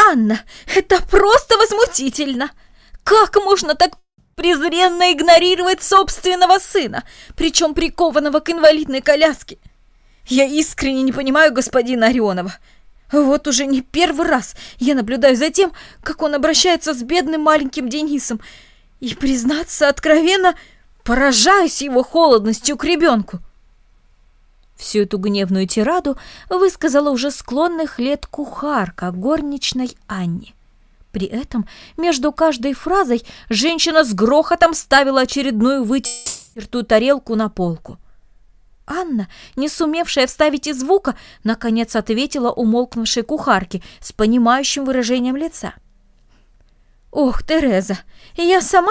Анна, это просто возмутительно! Как можно так презренно игнорировать собственного сына, причем прикованного к инвалидной коляске? Я искренне не понимаю господина Орионова. Вот уже не первый раз я наблюдаю за тем, как он обращается с бедным маленьким Денисом, и, признаться откровенно, поражаюсь его холодностью к ребенку. Всю эту гневную тираду высказала уже склонных лет кухарка горничной Анне. При этом между каждой фразой женщина с грохотом ставила очередную вытертую тарелку на полку. Анна, не сумевшая вставить и звука, наконец ответила умолкнувшей кухарке с понимающим выражением лица. «Ох, Тереза, я сама